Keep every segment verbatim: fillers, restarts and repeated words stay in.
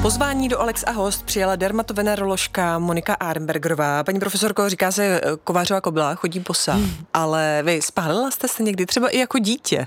Pozvání do Alex a host přijela dermatoveneroložka Monika Arenbergerová. Paní profesorko, říká se kovářová kobyla, chodí bosa, hmm. ale vy spálila jste se někdy třeba i jako dítě?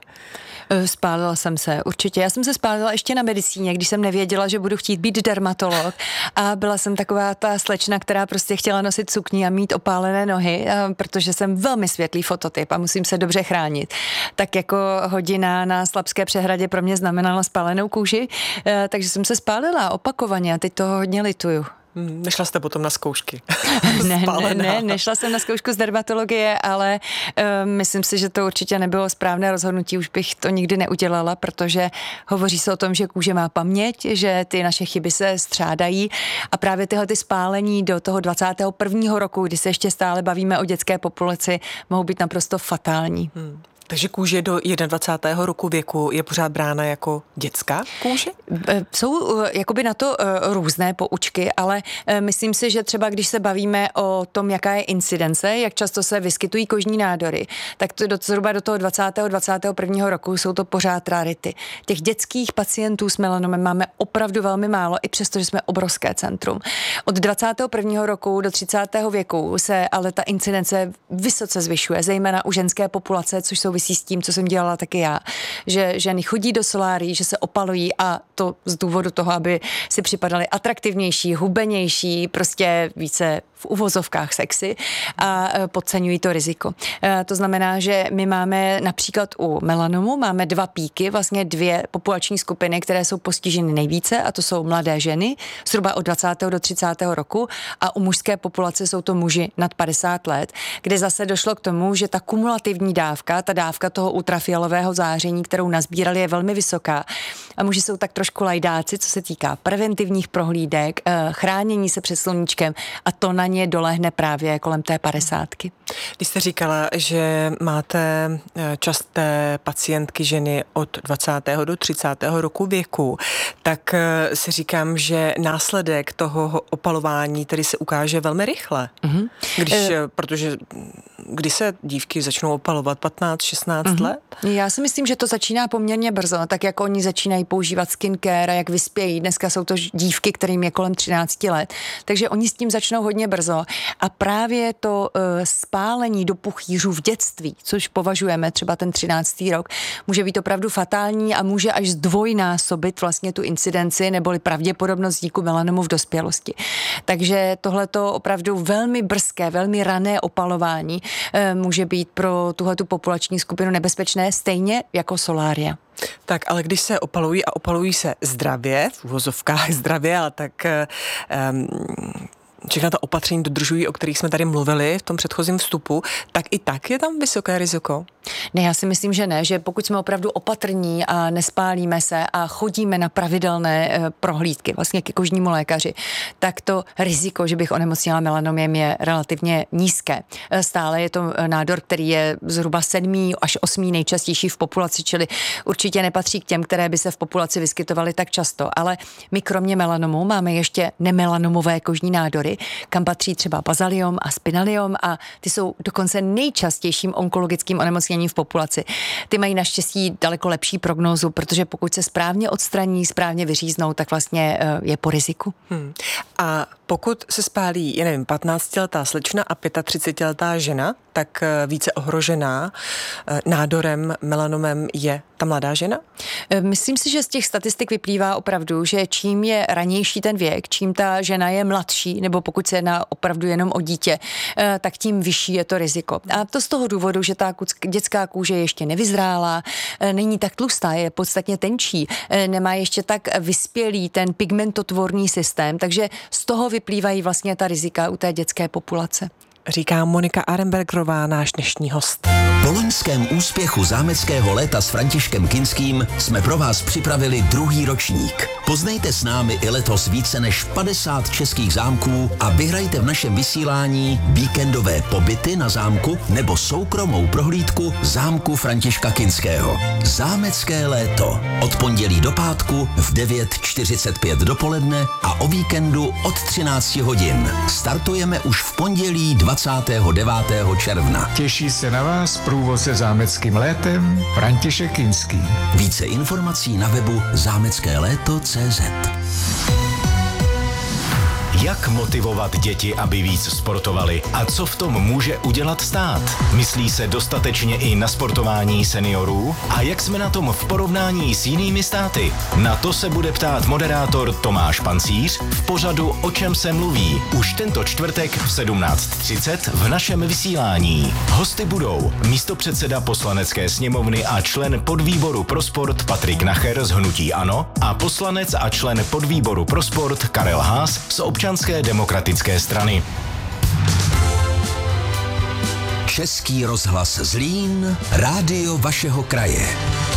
Spálila jsem se, určitě. Já jsem se spálila ještě na medicíně, když jsem nevěděla, že budu chtít být dermatolog, a byla jsem taková ta slečna, která prostě chtěla nosit sukni a mít opálené nohy, protože jsem velmi světlý fototyp a musím se dobře chránit. Tak jako hodina na Slabské přehradě pro mě znamenala spálenou kůži, takže jsem se spálila opakovaně a teď toho hodně lituju. Nešla jste potom na zkoušky? ne, ne, ne, nešla jsem na zkoušku z dermatologie, ale uh, myslím si, že to určitě nebylo správné rozhodnutí, už bych to nikdy neudělala, protože hovoří se o tom, že kůže má paměť, že ty naše chyby se střádají a právě tyhle ty spálení do toho dvacátého prvního roku, kdy se ještě stále bavíme o dětské populaci, mohou být naprosto fatální. Hmm. Takže kůže do dvacátého prvního roku věku je pořád brána jako dětská kůže? Jsou jakoby na to různé poučky, ale myslím si, že třeba když se bavíme o tom, jaká je incidence, jak často se vyskytují kožní nádory, tak to do, zhruba do toho dvacátého dvacátého prvního roku jsou to pořád rarity. Těch dětských pacientů s melanomem máme opravdu velmi málo, i přesto, že jsme obrovské centrum. Od dvacátého prvního roku do třicátého věku se ale ta incidence vysoce zvyšuje, zejména u ženské populace, což jsou s tím, co jsem dělala taky já, že ženy chodí do solárií, že se opalují a to z důvodu toho, aby si připadaly atraktivnější, hubenější, prostě více v uvozovkách sexy a podceňují to riziko. To znamená, že my máme například u melanomu máme dva píky, vlastně dvě populační skupiny, které jsou postiženy nejvíce, a to jsou mladé ženy, zhruba od dvacátého do třicátého roku, a u mužské populace jsou to muži nad padesát let, kde zase došlo k tomu, že ta kumulativní dávka, ta dávka toho ultrafialového záření, kterou nazbírali, je velmi vysoká. A muži jsou tak trošku lajdáci, co se týká preventivních prohlídek, chránění se před sluníčkem, a to na ně dolehne právě kolem té padesátky. Když jste říkala, že máte časté pacientky ženy od dvacátého do třicátého roku věku, tak si říkám, že následek toho opalování tedy se ukáže velmi rychle. Mm-hmm. Když, e... protože kdy se dívky začnou opalovat, patnáct šestnáct mm-hmm. let? Já si myslím, že to začíná poměrně brzo, tak jako oni začínají používat skincare a jak vyspějí. Dneska jsou to dívky, kterým je kolem třináct let, takže oni s tím začnou hodně brzo. A právě to uh, spálení do puchýřů v dětství, což považujeme třeba ten třináctý rok, může být opravdu fatální a může až zdvojnásobit vlastně tu incidenci neboli pravděpodobnost vzniku melanomu v dospělosti. Takže tohleto opravdu velmi brzké, velmi rané opalování uh, může být pro tuhletu populační skupinu nebezpečné, stejně jako solária. Tak, ale když se opalují a opalují se zdravě, v uvozovkách zdravě, ale tak um, všechna ta opatření dodržují, o kterých jsme tady mluvili v tom předchozím vstupu, tak i tak je tam vysoké riziko? Ne, já si myslím, že ne, že pokud jsme opravdu opatrní a nespálíme se a chodíme na pravidelné e, prohlídky vlastně ke kožnímu lékaři, tak to riziko, že bych onemocněla melanomem, je relativně nízké. E, stále je to nádor, který je zhruba sedmý až osmý nejčastější v populaci, čili určitě nepatří k těm, které by se v populaci vyskytovaly tak často. Ale my kromě melanomu máme ještě nemelanomové kožní nádory, kam patří třeba bazaliom a spinaliom, a ty jsou dokonce nejčastějším onkologickým onemocněním v populaci. Ty mají naštěstí daleko lepší prognózu, protože pokud se správně odstraní, správně vyříznou, tak vlastně je po riziku. Hmm. A pokud se spálí, já nevím, patnáctiletá slečna a třicetiletá žena, tak více ohrožená nádorem, melanomem je ta mladá žena? Myslím si, že z těch statistik vyplývá opravdu, že čím je ranější ten věk, čím ta žena je mladší, nebo pokud se jedná opravdu jenom o dítě, tak tím vyšší je to riziko. A to z toho důvodu, že ta dětská kůže je ještě nevyzrálá, není tak tlustá, je podstatně tenčí, nemá ještě tak vyspělý ten pigmentotvorný systém, takže z toho vyplývají vlastně ta rizika u té dětské populace. Říká Monika Arenbergerová, náš dnešní host. Po loňském úspěchu zámeckého léta s Františkem Kinským jsme pro vás připravili druhý ročník. Poznejte s námi i letos více než padesát českých zámků a vyhrajte v našem vysílání víkendové pobyty na zámku nebo soukromou prohlídku zámku Františka Kinského. Zámecké léto. Od pondělí do pátku v devět čtyřicet pět dopoledne a o víkendu od třináct hodin. Startujeme už v pondělí dvacátého devátého června. Těší se na vás průvodce zámeckým létem František Kinský. Více informací na webu zámecké léto tečka cé zet. Jak motivovat děti, aby víc sportovali a co v tom může udělat stát? Myslí se dostatečně i na sportování seniorů? A jak jsme na tom v porovnání s jinými státy? Na to se bude ptát moderátor Tomáš Pancíř v pořadu O čem se mluví už tento čtvrtek v sedmnáct třicet v našem vysílání. Hosty budou místopředseda Poslanecké sněmovny a člen podvýboru pro sport Patrik Nacher z hnutí ANO a poslanec a člen podvýboru pro sport Karel Haas z Občanské demokratické strany. Český rozhlas Zlín, rádio vašeho kraje.